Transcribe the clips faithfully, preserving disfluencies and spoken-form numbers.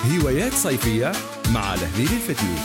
هوايات صيفية مع لهذيل الفتيل.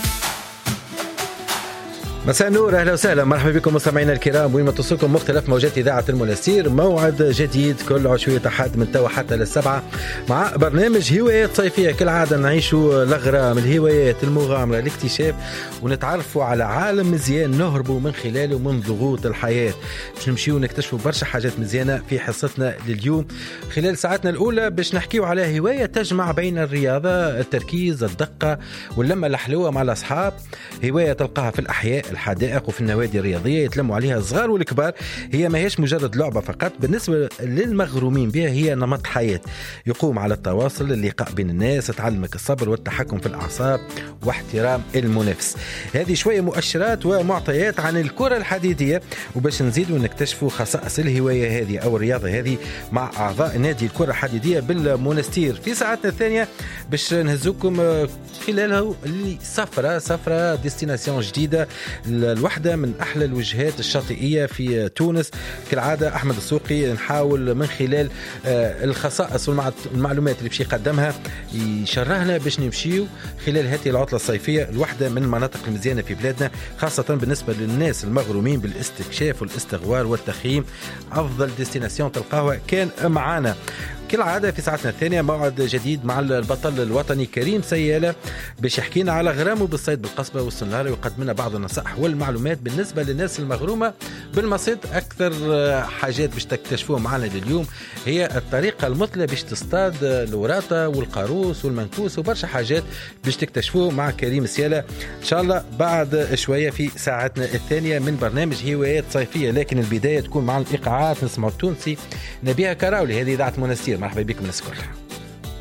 مساء النور، اهلا وسهلا، مرحبا بكم مستمعينا الكرام وين ما توصلكم مختلف موجات اذاعه المنستير. موعد جديد كل عشويه احد من توا حتى للسبعه مع برنامج هوايات صيفيه. كالعاده نعيشوا الاغرام، الهوايات، المغامره، الاكتشاف، ونتعرفوا على عالم مزيان نهربوا من خلاله من ضغوط الحياه. باش نمشيو نكتشفوا برشا حاجات مزيانه في حصتنا لليوم خلال ساعتنا الاولى، باش نحكيو على هوايه تجمع بين الرياضه، التركيز، الدقه واللمه الحلوه مع الاصحاب. هوايه تلقاها في الاحياء، الحدائق وفي النوادي الرياضية يتلموا عليها الصغار والكبار. هي ما هيش مجرد لعبة فقط، بالنسبة للمغرومين بها هي نمط حياة يقوم على التواصل، اللقاء بين الناس، تعلمك الصبر والتحكم في الأعصاب واحترام المنافس. هذه شوية مؤشرات ومعطيات عن الكرة الحديدية، وباش نزيدوا نكتشفوا خصائص الهواية هذه أو الرياضة هذه مع أعضاء نادي الكرة الحديدية بالمنستير. في ساعتنا الثانية باش نهزوكم خلالها سفرة سفرة ديستيناسيون جديدة، الوحدة من أحلى الوجهات الشاطئية في تونس. كالعادة أحمد السوقي نحاول من خلال الخصائص والمعلومات اللي بشي يقدمها يشرهنا باش نمشيو خلال هذه العطلة الصيفية الوحدة من المناطق المزيانة في بلادنا، خاصة بالنسبة للناس المغرومين بالاستكشاف والاستغوار والتخييم. أفضل ديستيناسيون تلقاها كان معانا كالعادة في ساعتنا الثانية موعد جديد مع البطل الوطني كريم سيالة باش يحكينا على غرامه بالصيد بالقصبة والسنارة، ويقدم لنا بعض النصائح والمعلومات بالنسبة للناس المغرومة بالمصيد. أكثر حاجات باش تكتشفوها معنا لليوم هي الطريقة المثلى باش تصطاد الوراطة والقاروس والمنكوس وبرشا حاجات باش تكتشفوه مع كريم سيالة إن شاء الله بعد شوية في ساعتنا الثانية من برنامج هوايات صيفية. لكن البداية تكون مع الإيقاعات، نسمع التونسي نبيها كراولي، هذه إذاعة منستير. مرحبا بكم الناس كلها.